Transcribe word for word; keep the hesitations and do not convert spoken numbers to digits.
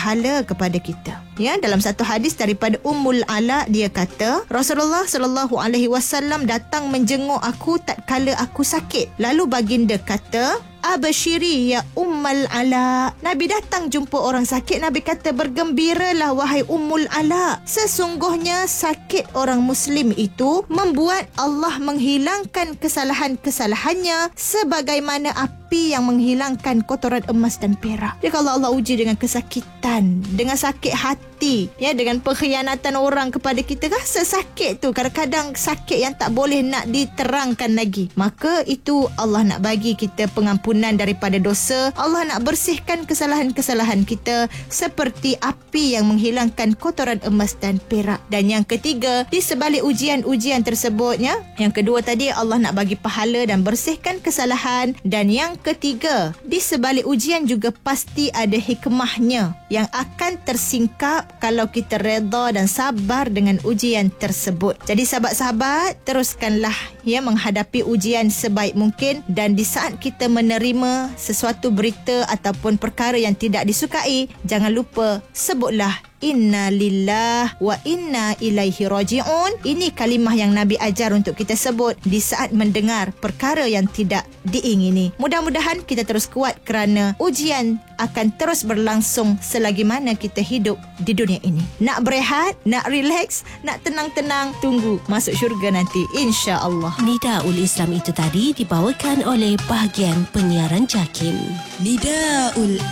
pahala kepada kita. Ya, dalam satu hadis daripada Ummul Ala, dia kata Rasulullah sallallahu alaihi wasallam datang menjenguk aku tatkala aku sakit. Lalu baginda kata, Abashiri ya Ummul Ala. Nabi datang jumpa orang sakit, Nabi kata, bergembiralah wahai Ummul Ala. Sesungguhnya sakit orang Muslim itu membuat Allah menghilangkan kesalahan-kesalahannya sebagaimana api yang menghilangkan kotoran emas dan perak. Jadi kalau Allah uji dengan kesakitan, dengan sakit hati, ya, dengan pengkhianatan orang kepada kita, rasa sakit tu kadang-kadang sakit yang tak boleh nak diterangkan lagi, maka itu Allah nak bagi kita pengampunan daripada dosa. Allah nak bersihkan kesalahan-kesalahan kita seperti api yang menghilangkan kotoran emas dan perak. Dan yang ketiga, di sebalik ujian-ujian tersebutnya, yang kedua tadi Allah nak bagi pahala dan bersihkan kesalahan, dan yang ketiga, di sebalik ujian juga pasti ada hikmahnya yang akan tersingkap kalau kita redha dan sabar dengan ujian tersebut. Jadi sahabat-sahabat, teruskanlah ya menghadapi ujian sebaik mungkin, dan di saat kita menerima sesuatu berita ataupun perkara yang tidak disukai, jangan lupa sebutlah Inna lillah wa inna ilaihi raji'un. Ini kalimah yang Nabi ajar untuk kita sebut di saat mendengar perkara yang tidak diingini. Mudah-mudahan kita terus kuat kerana ujian akan terus berlangsung selagi mana kita hidup di dunia ini. Nak berehat, nak relax, nak tenang-tenang, tunggu masuk syurga nanti, insya-Allah. Nidaul Islam itu tadi dibawakan oleh bahagian penyiaran JAKIM. Nidaul